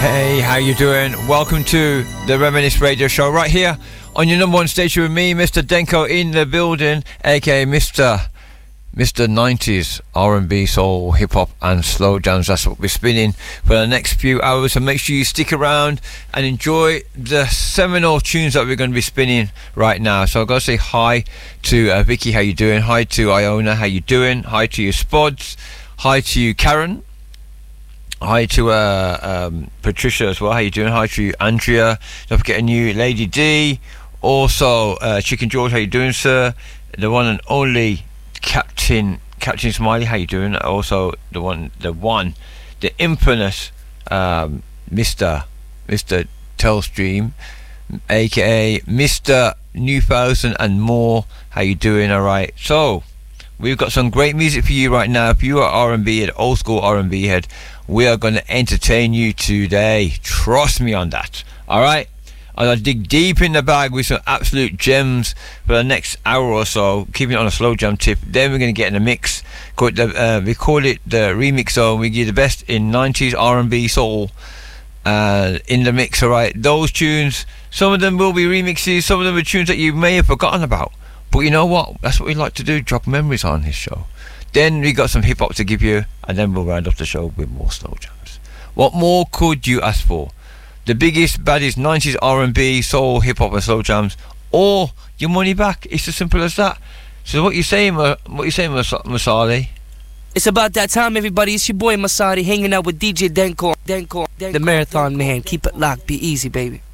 Hey, how you doing? Welcome to the Reminisce Radio Show right here on your number one station with me, Mr. Denko, in the building, aka Mr. 90s R&B, soul, hip-hop and slow jams. That's what we're spinning for the next few hours, so make sure you stick around and enjoy the seminal tunes that we're going to be spinning right now. So I've got to say hi to Vicky, how you doing? Hi to Iona, how you doing? Hi to you, Spods. Hi to you, Karen. Hi to Patricia as well, how you doing? Hi to you, Andrea. Don't forget a new Lady D. Also Chicken George, how you doing, sir? The one and only Captain Smiley, how you doing? Also the infamous Mr. Telstream, aka Mr. Newfoundland and more, how you doing? Alright, so we've got some great music for you right now. If you are R&B head, old school R&B head, we are going to entertain you today. Trust me on that. Alright? I'm going to dig deep in the bag with some absolute gems for the next hour or so, keeping it on a slow jam tip. Then we're going to get in the mix. We call it the remix zone. We give the best in 90s R&B soul in the mix. Alright? Those tunes, some of them will be remixes, some of them are tunes that you may have forgotten about. But you know what? That's what we like to do, drop memories on this show. Then we got some hip hop to give you, and then we'll round off the show with more slow jams. What more could you ask for? The biggest, baddest 90s R&B, soul, hip hop and slow jams, or your money back. It's as simple as that. So what you saying, Masali? It's about that time, everybody. It's your boy Masari hanging out with DJ Denko, the Marathon Man. Keep it locked, be easy, baby.